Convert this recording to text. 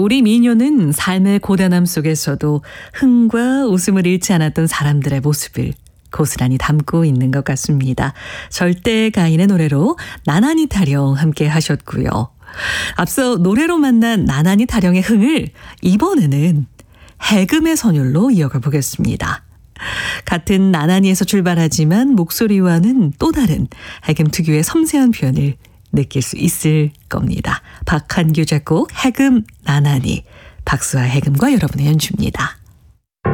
우리 미녀는 삶의 고단함 속에서도 흥과 웃음을 잃지 않았던 사람들의 모습을 고스란히 담고 있는 것 같습니다. 절대 가인의 노래로 나나니 타령 함께 하셨고요. 앞서 노래로 만난 나나니 타령의 흥을 이번에는 해금의 선율로 이어가 보겠습니다. 같은 나나니에서 출발하지만 목소리와는 또 다른 해금 특유의 섬세한 표현을 느낄 수 있을 겁니다. 박한규 작곡 해금 나나니, 박수와 해금과 여러분의 연주입니다.